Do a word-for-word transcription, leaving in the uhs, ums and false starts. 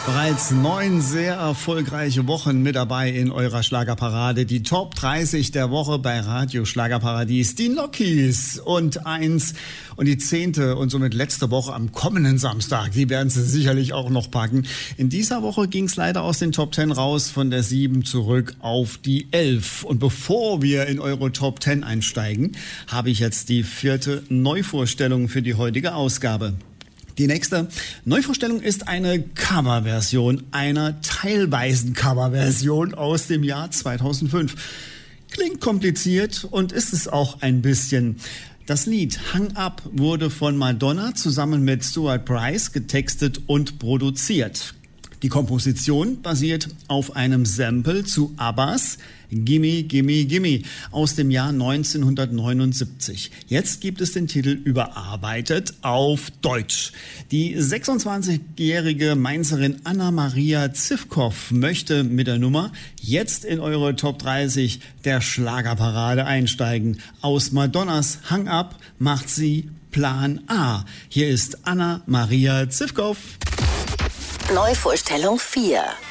Bereits neun sehr erfolgreiche Wochen mit dabei in eurer Schlagerparade. Die Top dreißig der Woche bei Radio Schlagerparadies. Die Lockies und eins und die zehnte und somit letzte Woche am kommenden Samstag. Die werden sie sicherlich auch noch packen. In dieser Woche ging es leider aus den Top zehn raus, von der sieben zurück auf die elf. Und bevor wir in eure Top zehn einsteigen, habe ich jetzt die vierte Neuvorstellung für die heutige Ausgabe. Die nächste Neuvorstellung ist eine Coverversion, einer teilweisen Coverversion aus dem Jahr zweitausendfünf. Klingt kompliziert und ist es auch ein bisschen. Das Lied Hang Up wurde von Madonna zusammen mit Stuart Price getextet und produziert. Die Komposition basiert auf einem Sample zu Abbas Gimme, Gimme, Gimme aus dem Jahr neunzehnhundertneunundsiebzig. Jetzt gibt es den Titel überarbeitet auf Deutsch. Die sechsundzwanzigjährige Mainzerin Anna-Maria Zivkow möchte mit der Nummer jetzt in eure Top dreißig der Schlagerparade einsteigen. Aus Madonnas Hang Up macht sie Plan A. Hier ist Anna-Maria Zivkow. Neuvorstellung vier.